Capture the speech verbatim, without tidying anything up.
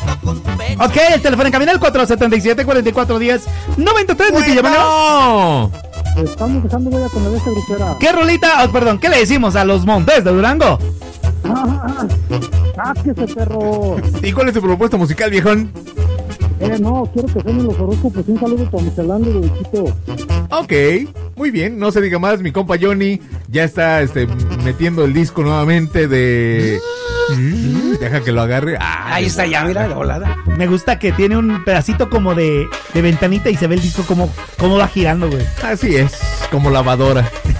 Ok, el teléfono en cabina, el cuatro siete siete, cuatro cuatro uno cero, nueve tres. Bueno. Estamos dejando huella con la de esta grupera. ¿Qué rolita? Oh, perdón, ¿qué le decimos a los Montes de Durango? Ah, ¡sáquese, perro! ¿Y cuál es tu propuesta musical, viejón? Eh, no, quiero que suenen los horóscopos. Un saludo para Michelando de Viquito. Ok, muy bien, no se diga más, mi compa Johnny ya está este, metiendo el disco nuevamente de... Deja que lo agarre. Ay, Ahí está ya, mira, la volada. Me gusta que tiene un pedacito como de, de ventanita y se ve el disco como, como va girando, güey. Así es, como lavadora.